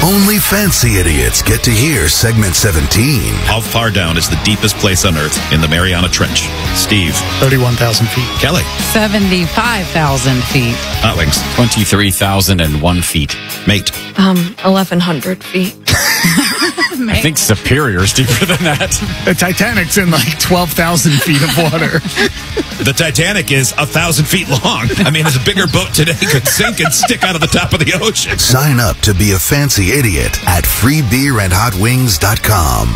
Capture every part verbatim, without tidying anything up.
Only fancy idiots get to hear segment seventeen. How far down is the deepest place on Earth in the Mariana Trench? Steve. thirty-one thousand feet. Kelly. seventy-five thousand feet. Hot Wings. twenty-three thousand one feet. Mate. Um, eleven hundred feet. I think Superior is deeper than that. The Titanic's in like twelve thousand feet of water. The Titanic is a thousand feet long. I mean, as a bigger boat today could sink and stick out of the top of the ocean. Sign up to be a fancy idiot at free beer and hot wings dot com.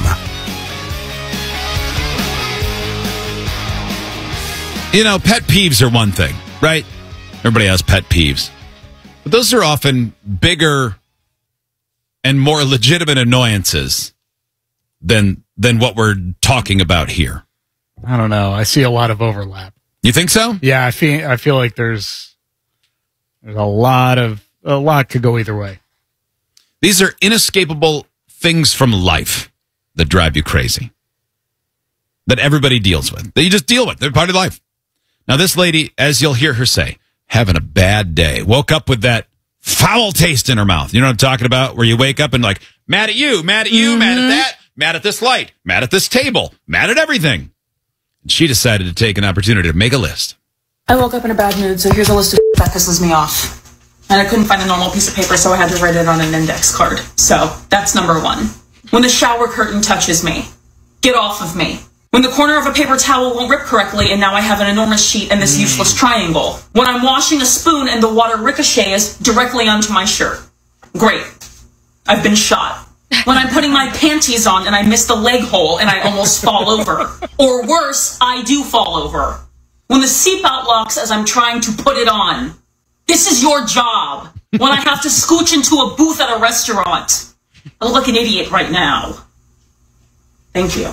You know, pet peeves are one thing, right? Everybody has pet peeves. But those are often bigger and more legitimate annoyances than than what we're talking about here. I don't know. I see a lot of overlap. You think so? Yeah, I feel I feel like there's there's a lot of a lot could go either way. These are inescapable things from life that drive you crazy. That everybody deals with. That you just deal with. They're part of life. Now, this lady, as you'll hear her say, having a bad day. Woke up with that foul taste in her mouth. You know what I'm talking about? Where you wake up and like, mad at you, mad at you, mm-hmm. mad at that, mad at this light, mad at this table, mad at everything. And she decided to take an opportunity to make a list. I woke up in a bad mood, so here's a list of that pisses me off. And I couldn't find a normal piece of paper, so I had to write it on an index card. So that's number one. When the shower curtain touches me, get off of me. When the corner of a paper towel won't rip correctly and now I have an enormous sheet and this mm. useless triangle. When I'm washing a spoon and the water ricochets directly onto my shirt. Great. I've been shot. When I'm putting my panties on and I miss the leg hole and I almost fall over. Or worse, I do fall over. When the seatbelt locks as I'm trying to put it on. This is your job. When I have to scooch into a booth at a restaurant. I look like an idiot right now. Thank you.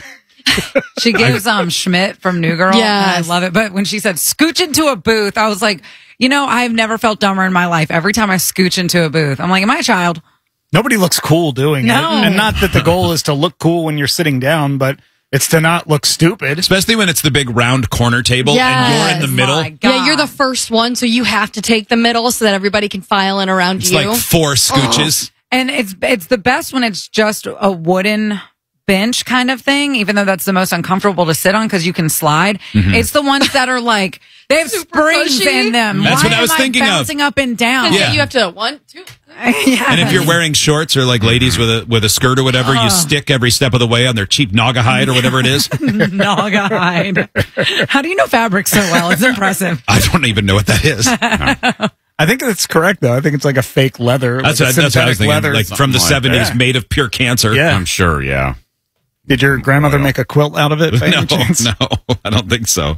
She gives um Schmidt from New Girl. Yes. I love it. But when she said scooch into a booth, I was like, you know, I've never felt dumber in my life. Every time I scooch into a booth, I'm like, am I a child? Nobody looks cool doing No. it. And not that the goal is to look cool when you're sitting down, but it's to not look stupid. Especially when it's the big round corner table Yes. and you're in the middle. My God. Yeah, you're the first one, so you have to take the middle so that everybody can file in around It's you. like four scooches. And it's it's the best when it's just a wooden bench kind of thing, even though that's the most uncomfortable to sit on because you can slide. Mm-hmm. It's the ones that are like, they have Super springs pushy. in them. That's Why what I was am thinking I of. bouncing up and down? Yeah. You have to, one, two. Yeah. And if you're wearing shorts or like ladies with a with a skirt or whatever, Oh. you stick every step of the way on their cheap naga hide or whatever it is. Naga hide. How do you know fabric so well? It's impressive. I don't even know what that is. I think that's correct, though. I think it's like a fake leather. That's, like what, a that's what I was synthetic thinking. leather. Like from the like seventies, that. made of pure cancer. Yeah. I'm sure, yeah. Did your grandmother make a quilt out of it? by No, any chance? no, I don't think so.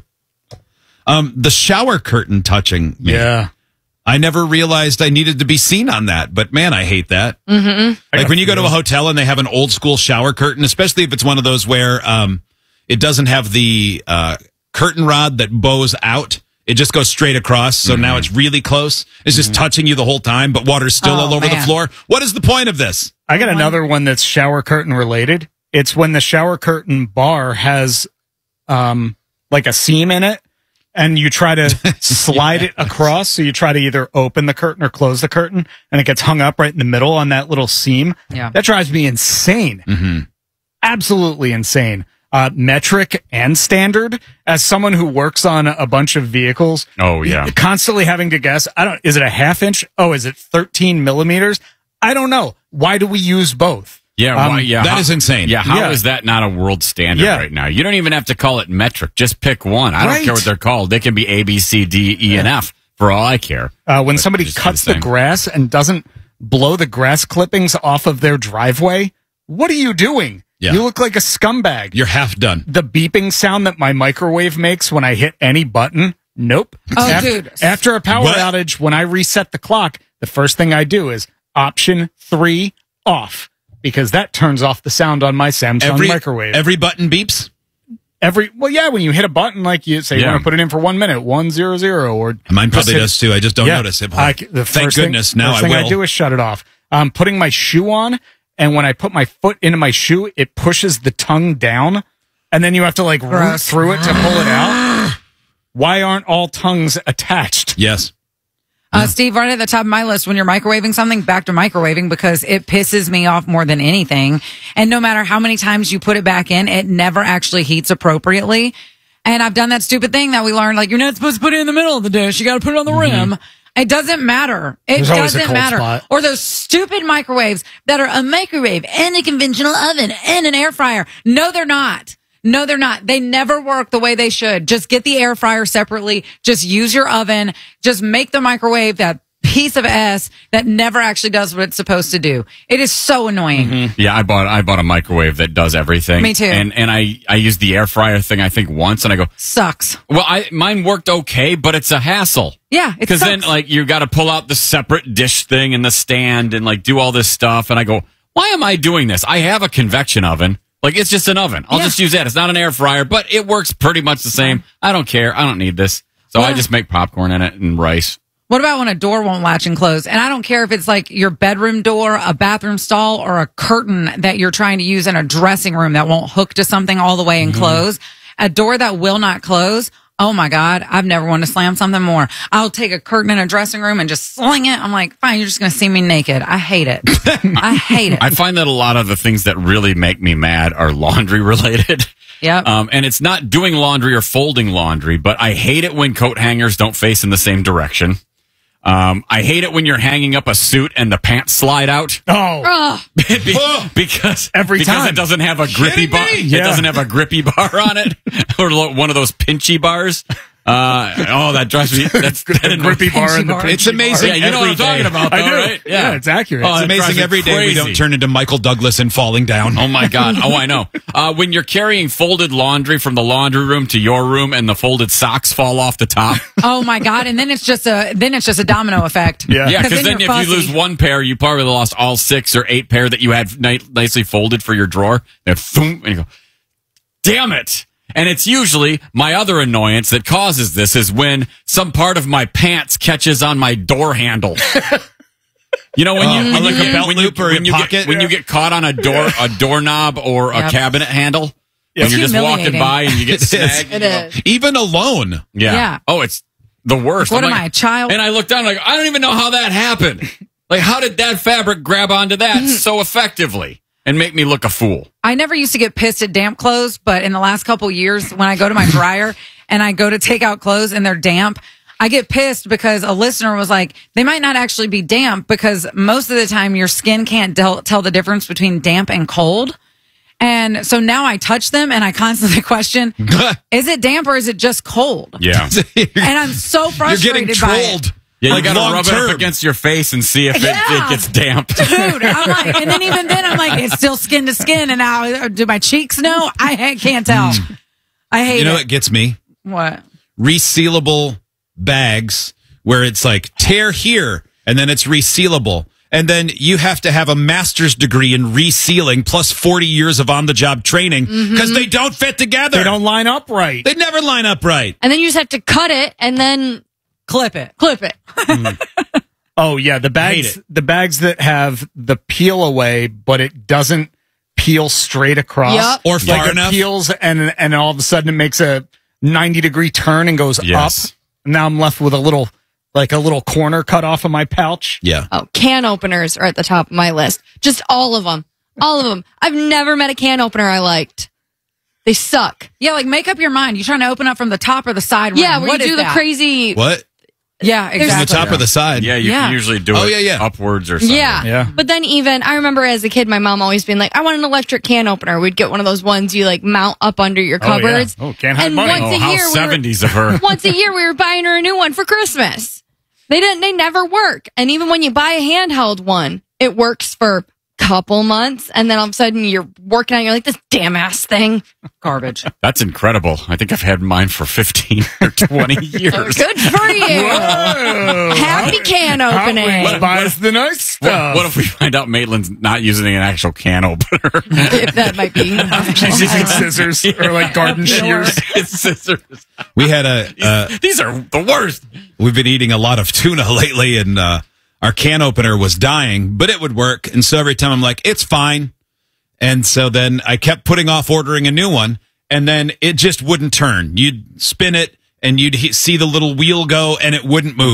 Um, the shower curtain touching me. Yeah. I never realized I needed to be seen on that, but man, I hate that. Mm-hmm. Like when you go to a hotel and they have an old school shower curtain, especially if it's one of those where um, it doesn't have the uh, curtain rod that bows out. It just goes straight across. So mm-hmm. now it's really close. It's just mm-hmm. touching you the whole time, but water's still Oh, all over man. the floor. What is the point of this? I got another one that's shower curtain related. It's when the shower curtain bar has um, like a seam in it. And you try to slide it across. So you try to either open the curtain or close the curtain. And it gets hung up right in the middle on that little seam. Yeah. That drives me insane. Mm-hmm. Absolutely insane. Uh, metric and standard. As someone who works on a bunch of vehicles. Oh, yeah. Constantly having to guess. I don't, is it a half inch? Oh, is it thirteen millimeters? I don't know. Why do we use both? Yeah, Um, why, yeah. that how, is insane. Yeah, how Yeah. is that not a world standard Yeah. right now? You don't even have to call it metric. Just pick one. I don't Right. care what they're called. They can be A, B, C, D, E, and F for all I care. Uh, when But somebody just cuts the the same. grass and doesn't blow the grass clippings off of their driveway, what are you doing? Yeah. You look like a scumbag. You're half done. The beeping sound that my microwave makes when I hit any button, nope. Oh, after, dude. after a power What? outage, when I reset the clock, the first thing I do is option three off. Because that turns off the sound on my Samsung Every microwave. every button beeps. Every well, yeah, when you hit a button, like you say, you Yeah. want to put it in for one minute, one zero zero, or Mine probably just hit- does too. I just don't Yeah. notice it. I c- the Thank first thing- goodness. now first I thing will. I do is shut it off. I'm putting my shoe on, and when I put my foot into my shoe, it pushes the tongue down, and then you have to like root Gross. through it to pull it out. Why aren't all tongues attached? Yes. Uh, Steve, right at the top of my list, when you're microwaving something, back to microwaving because it pisses me off more than anything. And no matter how many times you put it back in, it never actually heats appropriately. And I've done that stupid thing that we learned, like, you're not supposed to put it in the middle of the dish. You got to put it on the Mm-hmm. rim. It doesn't matter. It There's always a doesn't cold matter. spot. Or those stupid microwaves that are a microwave and a conventional oven and an air fryer. No, they're not. No, they're not. They never work the way they should. Just get the air fryer separately. Just use your oven. Just make the microwave that piece of S that never actually does what it's supposed to do. It is so annoying. Mm-hmm. Yeah, I bought I bought a microwave that does everything. Me too. And and I I used the air fryer thing I think once, and I go, Sucks. well, I mine worked okay, but it's a hassle. Yeah, it Because then sucks. like you got to pull out the separate dish thing and the stand and like do all this stuff, and I go, why am I doing this? I have a convection oven. Like it's just an oven. I'll Yeah. just use that. It's not an air fryer, but it works pretty much the same. I don't care. I don't need this. So I Well- just make popcorn in it and rice. What about when a door won't latch and close? And I don't care if it's like your bedroom door, a bathroom stall, or a curtain that you're trying to use in a dressing room that won't hook to something all the way and close. A door that will not close. Oh my God, I've never wanted to slam something more. I'll take a curtain in a dressing room and just sling it. I'm like, fine, you're just going to see me naked. I hate it. I hate it. I find that a lot of the things that really make me mad are laundry related. Yep. Um, and it's not doing laundry or folding laundry, but I hate it when coat hangers don't face in the same direction. Um, I hate it when you're hanging up a suit and the pants slide out. Oh, Oh, Be- because Every because time. it doesn't have a grippy Kidding bar. me? It Yeah. doesn't have a grippy bar on it, or lo- one of those pinchy bars. Uh, oh, that drives me. That's that annoys- grippy bar and the bar. pinchy It's amazing. bar. Yeah, you know what I'm Every talking day. about, I though, do. right? Yeah. Yeah. it's accurate. Oh, It's it drives amazing me every day we crazy. don't turn into Michael Douglas and falling down. Oh my God. Oh, I know. Uh, when you're carrying folded laundry from the laundry room to your room and the folded socks fall off the top. Oh my God. And then it's just a, then it's just a domino effect. Yeah. Yeah, because then, you're if you fussy. lose one pair, you probably lost all six or eight pair that you had ni- nicely folded for your drawer. And, thump, and you go, damn it. And it's usually my other annoyance that causes this is when some part of my pants catches on my door handle. You know, when you, Uh, when like you a get- belt when you, loop or when in you pocket? get, when you get caught on a door, a doorknob or a Yep. cabinet handle, when It's you're just walking humiliating. by and you get It is. snagged. it is. Even alone. Yeah. Yeah. Oh, it's the worst. What I'm am like- I, a child? And I look down like, I don't even know how that happened. Like, how did that fabric grab onto that so effectively and make me look a fool? I never used to get pissed at damp clothes, but in the last couple years, when I go to my dryer and I go to take out clothes and they're damp, I get pissed because a listener was like, they might not actually be damp because most of the time your skin can't del- tell the difference between damp and cold. And so now I touch them and I constantly question, is it damp or is it just cold? Yeah. And I'm so You're frustrated getting by it. trolled. Yeah, you Like gotta long rub it term. up against your face and see if it, Yeah. it gets damp. Dude, I'm like, and then even then, I'm like, it's still skin to skin. And now, do my cheeks know? I ha- can't tell. I hate You know it. what gets me? What? Resealable bags where it's like tear here and then it's resealable. And then you have to have a master's degree in resealing plus forty years of on the job training because they don't fit together. They don't line up right. They never line up right. And then you just have to cut it and then Clip it. clip it. Oh yeah, the bags, the bags that have the peel away, but it doesn't peel straight across, Yup. Or like far it enough. peels, and and all of a sudden it makes a ninety degree turn and goes Yes. up. Now I'm left with a little, like a little corner cut off of my pouch. Yeah. Oh, can openers are at the top of my list. Just all of them. All of them. I've never met a can opener I liked. They suck. Yeah, like make up your mind. You trying to open up from the top or the side rim? Yeah, where What you is do the that? crazy. What? Yeah, From exactly. the top or the side? Yeah, you Yeah. can usually do Oh, it yeah, yeah. upwards or something. Yeah. Yeah. But then even, I remember as a kid, my mom always being like, I want an electric can opener. We'd get one of those ones you like mount up under your Oh, yeah. cupboards. Oh, can't hide And money. once Oh, a how year, we were, seventies of her. once a year we were buying her a new one for Christmas. They didn't, they never work. And even when you buy a handheld one, it works for a couple months. And then all of a sudden you're working on, it, you're like, this damn ass thing. Garbage. That's incredible. I think I've had mine for fifteen or twenty years. Good for you. Happy can Hot opening. Wings buys the nice What, stuff. what if we find out Maitland's not using an actual can opener? that might be. She's using scissors or like garden shears. It's scissors. We had a, uh, These are the worst. we've been eating a lot of tuna lately and, uh, our can opener was dying, but it would work. And so every time I'm like, it's fine. And so then I kept putting off ordering a new one and then it just wouldn't turn. You'd spin it and you'd he- see the little wheel go and it wouldn't move.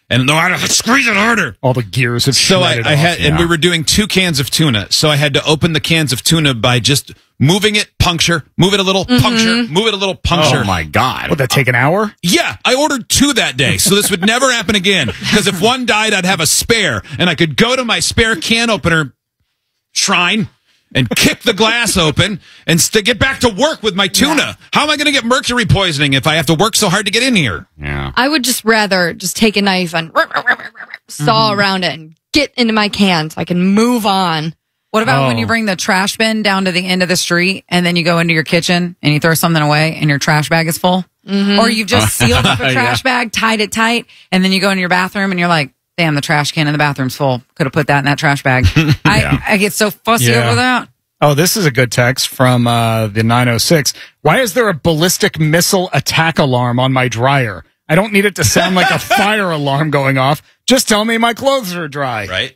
And no, I squeeze it harder. All the gears have So I, shredded I off. had, and we were doing two cans of tuna. So I had to open the cans of tuna by just moving it, puncture, move it a little, puncture, move it a little, puncture. Oh my God. Would that take an hour? Yeah, I ordered two that day, so this would never happen again. Because if one died, I'd have a spare, and I could go to my spare can opener shrine and kick the glass open and st- get back to work with my tuna. Yeah. How am I going to get mercury poisoning if I have to work so hard to get in here? Yeah. I would just rather just take a knife and saw around it and get into my can so I can move on. What about when Oh. you bring the trash bin down to the end of the street and then you go into your kitchen and you throw something away and your trash bag is full? Or you've just sealed up a trash bag, tied it tight, and then you go into your bathroom and you're like, damn, the trash can in the bathroom's full. Could have put that in that trash bag. I, I get so fussy Yeah. over that. Oh, this is a good text from uh, the nine oh six. Why is there a ballistic missile attack alarm on my dryer? I don't need it to sound like a fire alarm going off. Just tell me my clothes are dry. Right?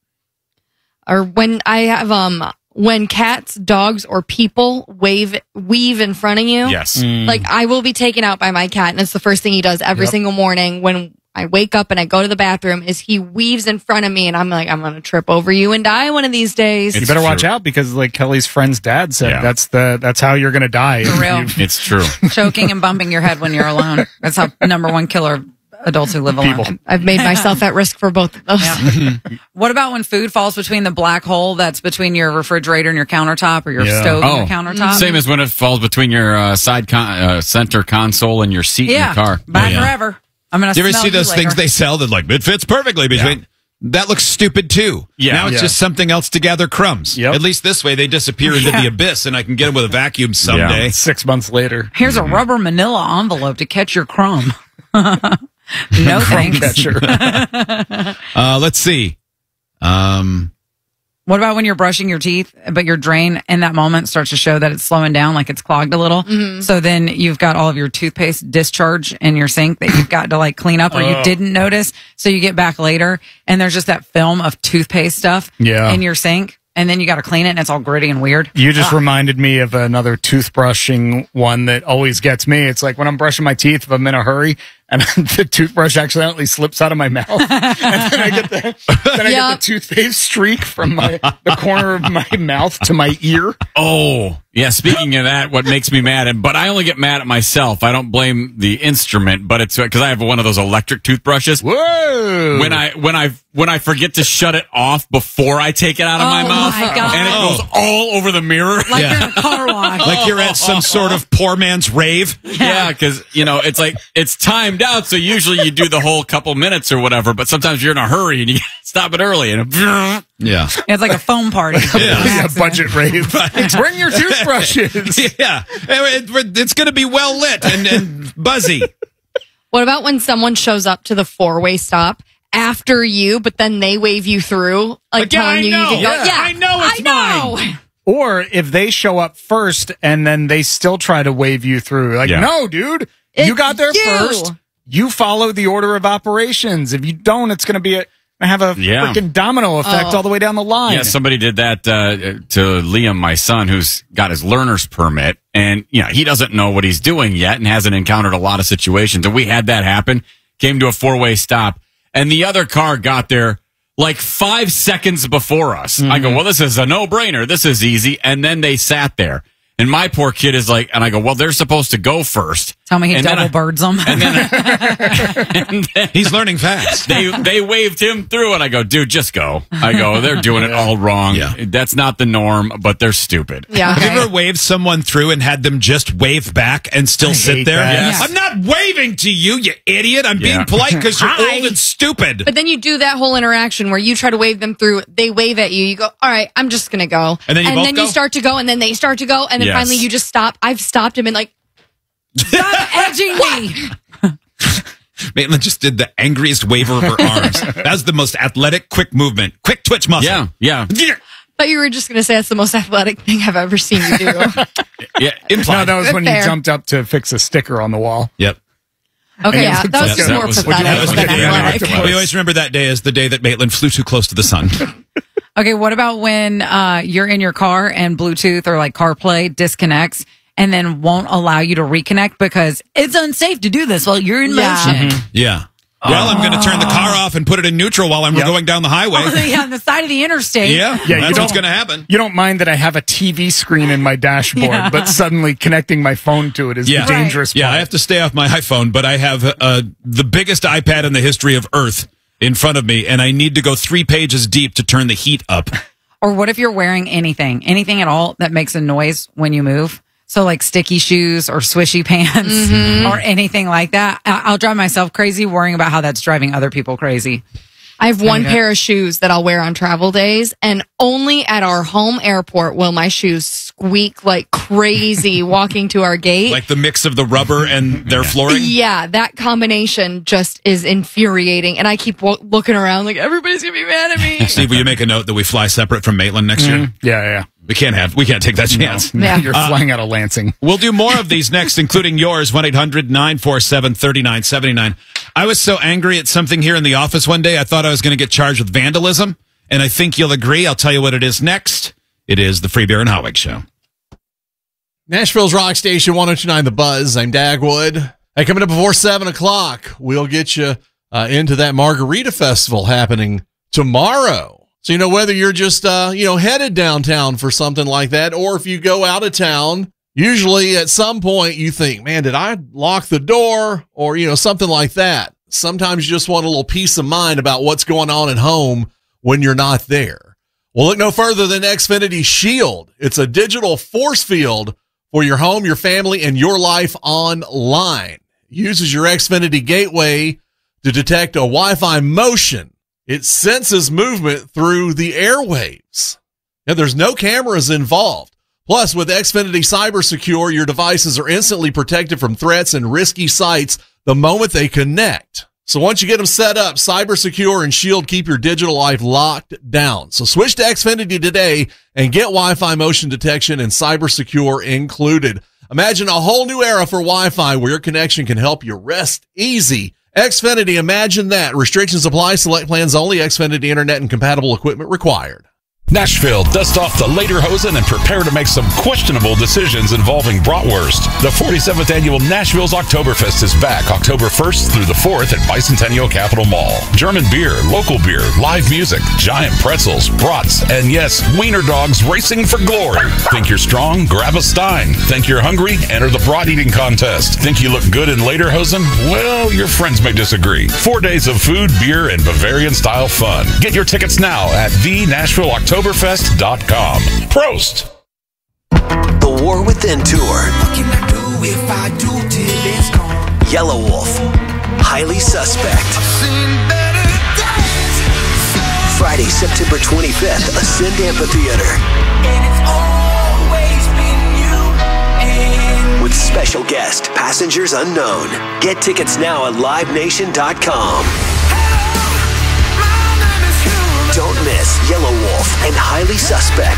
Or when I have um when cats, dogs, or people wave weave in front of you. Yes. Like I will be taken out by my cat, and it's the first thing he does every Yep. single morning when I wake up and I go to the bathroom. Is he weaves in front of me, and I'm like, I'm gonna trip over you and die one of these days. You It's better watch true. out because, like Kelly's friend's dad said, Yeah. that's the that's how you're gonna die. For real. It's true. Choking and bumping your head when you're alone. That's how number one killer of adults who live alone. People. I've made myself at risk for both of those. Yeah. What about when food falls between the black hole that's between your refrigerator and your countertop, or your Yeah. stove and Oh. your countertop? Same as when it falls between your uh, side con- uh, center console and your seat yeah, in your car. bye Oh, yeah. forever. I'm gonna. Do you ever smell see those later. things they sell that like, it fits perfectly between... That looks stupid too. Yeah. Now it's Yeah. just something else to gather crumbs. Yep. At least this way they disappear into Yeah. the abyss and I can get them with a vacuum someday. Six months later, Here's a rubber manila envelope to catch your crumb. No crumb thanks. catcher. Uh, let's see. Um, What about when you're brushing your teeth, but your drain in that moment starts to show that it's slowing down, like it's clogged a little? So then you've got all of your toothpaste discharge in your sink that you've got to like clean up or you didn't notice. So you get back later and there's just that film of toothpaste stuff Yeah. in your sink. And then you got to clean it and it's all gritty and weird. You just reminded me of another toothbrushing one that always gets me. It's like when I'm brushing my teeth, if I'm in a hurry and the toothbrush accidentally slips out of my mouth, and then I get the then I get Yep. the toothpaste streak from my the corner of my mouth to my ear. Oh, yeah. Speaking of that, what makes me mad, and but I only get mad at myself. I don't blame the instrument, but it's because I have one of those electric toothbrushes. Whoa! When I when I when I forget to shut it off before I take it out of my Oh, mouth, my God. and it goes all over the mirror. Like Yeah. you're in a car wash. like you're at some sort of poor man's rave. Yeah, because you know it's like it's timed out, so usually you do the whole couple minutes or whatever. But sometimes you're in a hurry and you stop it early, and Yeah. It's like a foam party. yeah, budget rave. Bring your toothbrushes. Yeah. It- it- it's going to be well lit and, and buzzy. What about when someone shows up to the four way stop after you, but then they wave you through, like Like, yeah, telling I you know. you can go? Yeah, I know it's I know. Or if they show up first and then they still try to wave you through, like, Yeah. no, dude, you It's got there you. first. You follow the order of operations. If you don't, it's going to be a have a Yeah. freaking domino effect Oh. all the way down the line. Yeah, somebody did that uh, to Liam, my son, who's got his learner's permit, and you know he doesn't know what he's doing yet, and hasn't encountered a lot of situations. And we had that happen. Came to a four way stop, and the other car got there like five seconds before us. I go, well, this is a no brainer. This is easy. And then they sat there, and my poor kid is like, and I go, well, they're supposed to go first. Tell me he And then double I- birds them. And then, and then He's learning fast. they they waved him through, and I go, dude, just go. I go, they're doing it all wrong. Yeah. That's not the norm, but they're stupid. Yeah. Have you ever waved someone through and had them just wave back and still sit hate there? that. Yes. I'm not waving to you, you idiot. I'm Yeah. being polite because you're Hi. old and stupid. But then you do that whole interaction where you try to wave them through, they wave at you, you go, all right, I'm just gonna go. And then you both go? start to go, and then they start to go, and then Yes. finally you just stop. I've stopped him and like, Stop edging me. Maitland just did the angriest waver of her arms. That was the most athletic, quick movement, quick twitch muscle. Yeah, yeah, thought you were just gonna say that's the most athletic thing I've ever seen you do. yeah. No, Implied. that was when you Fair. jumped up to fix a sticker on the wall. Yep. Okay. yeah, that was Yeah, just that more was- pathetic That was than good. Yeah, athletic. We always remember that day as the day that Maitland flew too close to the sun. Okay, what about when uh, you're in your car and Bluetooth or like CarPlay disconnects and then won't allow you to reconnect because it's unsafe to do this while you're in Yeah. motion? Yeah. Well, I'm going to turn the car off and put it in neutral while I'm Yep. going down the highway. Oh, yeah, on the side of the interstate. Yeah, Yeah, you that's what's don't- going to happen. You don't mind that I have a T V screen in my dashboard, Yeah. but suddenly connecting my phone to it is Yeah. the dangerous Yeah, part. I have to stay off my iPhone, but I have uh, the biggest iPad in the history of Earth in front of me, and I need to go three pages deep to turn the heat up. Or what if you're wearing anything, anything at all that makes a noise when you move? So like sticky shoes or swishy pants or anything like that. I- I'll drive myself crazy worrying about how that's driving other people crazy. I have one Yeah. pair of shoes that I'll wear on travel days, and only at our home airport will my shoes squeak like crazy walking to our gate. Like the mix of the rubber and their flooring. Yeah, that combination just is infuriating, and I keep w- looking around like everybody's gonna be mad at me. Steve, will you make a note that we fly separate from Maitland next year? Yeah, yeah. We can't have. We can't take that chance. No, Yeah. You're flying out of Lansing. We'll do more of these next, including yours, one eight hundred nine four seven three nine seven nine. I was so angry at something here in the office one day, I thought I was going to get charged with vandalism, and I think you'll agree. I'll tell you what it is next. It is the Free Beer and Hotwig Show. Nashville's Rock Station one oh two point nine The Buzz. I'm Dagwood. Hey, coming up before seven o'clock, we'll get you uh, into that Margarita Festival happening tomorrow. So, you know, whether you're just, uh, you know, headed downtown for something like that, or if you go out of town, usually at some point you think, man, did I lock the door? Or, you know, something like that. Sometimes you just want a little peace of mind about what's going on at home when you're not there. Well, look no further than Xfinity Shield. It's a digital force field for your home, your family, and your life online. It uses your Xfinity gateway to detect a Wi-Fi motion. It senses movement through the airwaves. Now, there's no cameras involved. Plus, with Xfinity Cyber Secure, your devices are instantly protected from threats and risky sites the moment they connect. So once you get them set up, Cyber Secure and Shield keep your digital life locked down. So switch to Xfinity today and get Wi-Fi motion detection and Cyber Secure included. Imagine a whole new era for Wi-Fi where your connection can help you rest easy. Xfinity, imagine that. Restrictions apply. Select plans only. Xfinity Internet and compatible equipment required. Nashville, dust off the Lederhosen and prepare to make some questionable decisions involving bratwurst. The forty-seventh Annual Nashville's Oktoberfest is back October first through the fourth at Bicentennial Capitol Mall. German beer, local beer, live music, giant pretzels, brats, and yes, wiener dogs racing for glory. Think you're strong? Grab a Stein. Think you're hungry? Enter the brat eating contest. Think you look good in Lederhosen? Well, your friends may disagree. Four days of food, beer, and Bavarian-style fun. Get your tickets now at the Nashville Oktoberfest. Oktoberfest dot com. Prost! The War Within Tour. What can I do if I do till it's gone? Yellow Wolf. Highly Suspect. I've seen better days. Friday, September twenty-fifth, Ascend Amphitheater. And it's always been you and with special guest, Passengers Unknown. Get tickets now at live nation dot com. Don't miss Yellow Wolf and Highly Suspect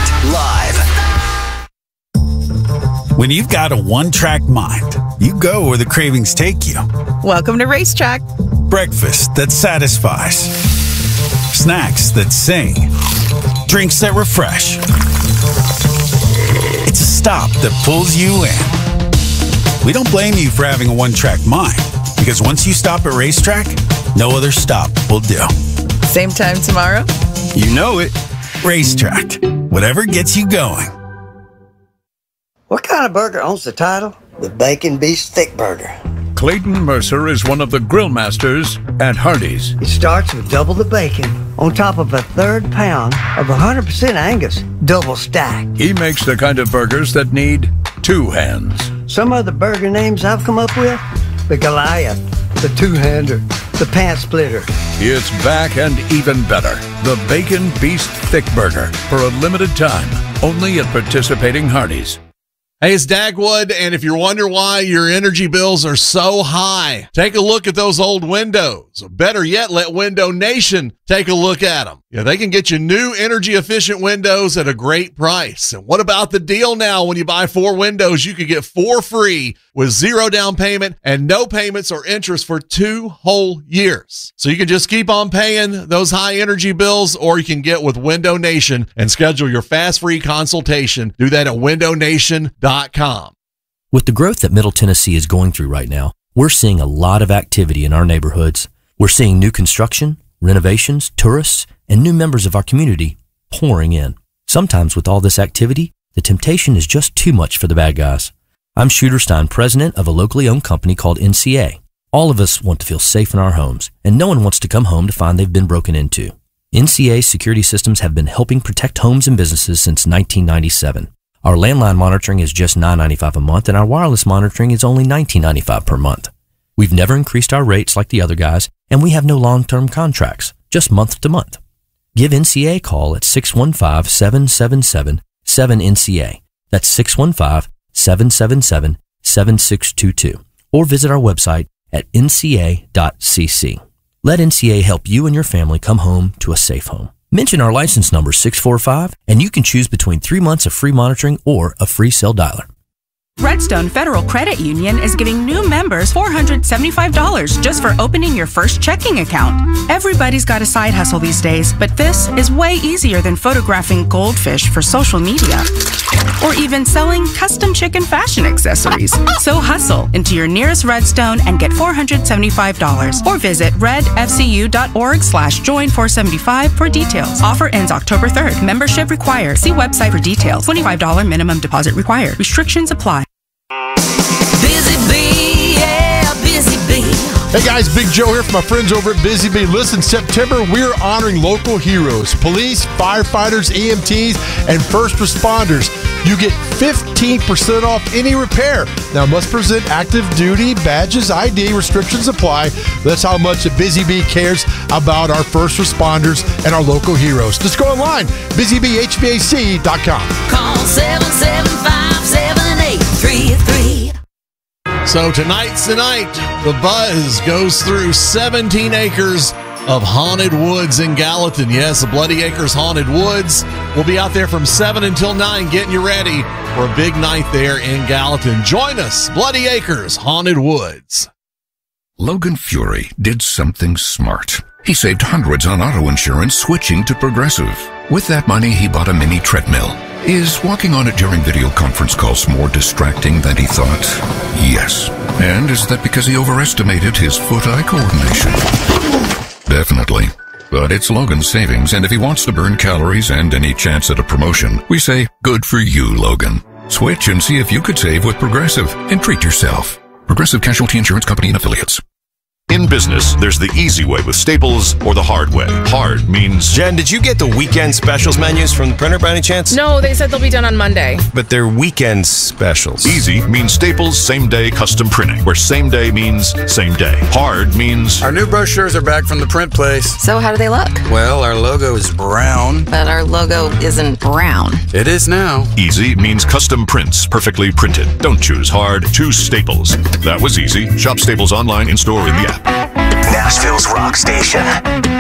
live. When you've got a one-track mind, you go where the cravings take you. Welcome to Racetrack. Breakfast that satisfies. Snacks that sing. Drinks that refresh. It's a stop that pulls you in. We don't blame you for having a one-track mind, because once you stop at Racetrack, no other stop will do. Same time tomorrow? You know it. Racetrack. Whatever gets you going. What kind of burger owns the title? The Bacon Beast Thick Burger. Clayton Mercer is one of the grill masters at Hardee's. It starts with double the bacon on top of a third pound of one hundred percent Angus, double stack. He makes the kind of burgers that need two hands. Some of the burger names I've come up with: the Goliath, the Two-Hander, the Pant Splitter. It's back and even better. The Bacon Beast Thick Burger for a limited time, only at participating Hardee's. Hey, it's Dagwood, and if you're wondering why your energy bills are so high, take a look at those old windows. Or better yet, let Window Nation take a look at them. Yeah, they can get you new energy-efficient windows at a great price. And what about the deal now? When you buy four windows, you could get four free with zero down payment and no payments or interest for two whole years. So you can just keep on paying those high energy bills, or you can get with Window Nation and schedule your fast free consultation. Do that at window nation dot com. With the growth that Middle Tennessee is going through right now, we're seeing a lot of activity in our neighborhoods. We're seeing new construction, renovations, tourists, and new members of our community pouring in. Sometimes with all this activity, the temptation is just too much for the bad guys. I'm Shooter Stein, president of a locally owned company called N C A. All of us want to feel safe in our homes, and no one wants to come home to find they've been broken into. N C A security systems have been helping protect homes and businesses since nineteen ninety-seven. Our landline monitoring is just nine ninety-five a month, and our wireless monitoring is only nineteen ninety-five per month. We've never increased our rates like the other guys, and we have no long-term contracts, just month to month. Give N C A a call at six one five, seven seven seven, seven N C A. That's six one five, seven seven seven, seven six two two. Or visit our website at N C A dot C C. Let N C A help you and your family come home to a safe home. Mention our license number six four five, and you can choose between three months of free monitoring or a free cell dialer. Redstone Federal Credit Union is giving new members four hundred seventy-five dollars just for opening your first checking account. Everybody's got a side hustle these days, but this is way easier than photographing goldfish for social media or even selling custom chicken fashion accessories. So hustle into your nearest Redstone and get four hundred seventy-five dollars or visit redfcu.org slash join 475 for details. Offer ends October third. Membership required. See website for details. twenty-five dollars minimum deposit required. Restrictions apply. Busy Bee, yeah, Busy Bee. Hey guys, Big Joe here from my friends over at Busy Bee. Listen, September we're honoring local heroes, police, firefighters, E M Ts, and first responders. You get fifteen percent off any repair. Now, must present active duty badges, I D, restrictions apply. That's how much the Busy Bee cares about our first responders and our local heroes. Just go online, busy bee h v a c dot com. Call seven seven five, seven eight three three. So tonight's the night. The Buzz goes through seventeen acres of haunted woods in Gallatin. Yes, the Bloody Acres Haunted Woods. We'll be out there from seven until nine getting you ready for a big night there in Gallatin. Join us, Bloody Acres Haunted Woods. Logan Fury did something smart. He saved hundreds on auto insurance switching to Progressive. With that money, he bought a mini treadmill. Is walking on it during video conference calls more distracting than he thought? Yes. And is that because he overestimated his foot-eye coordination? Definitely. But it's Logan's savings, and if he wants to burn calories and any chance at a promotion, we say, good for you, Logan. Switch and see if you could save with Progressive and treat yourself. Progressive Casualty Insurance Company and Affiliates. In business, there's the easy way with Staples or the hard way. Hard means... Jen, did you get the weekend specials menus from the printer by any chance? No, they said they'll be done on Monday. But they're weekend specials. Easy means Staples same-day custom printing, where same day means same day. Hard means... Our new brochures are back from the print place. So how do they look? Well, our logo is brown. But our logo isn't brown. It is now. Easy means custom prints, perfectly printed. Don't choose hard, choose Staples. That was easy. Shop Staples online, in-store, in the app. Nashville's Rock Station.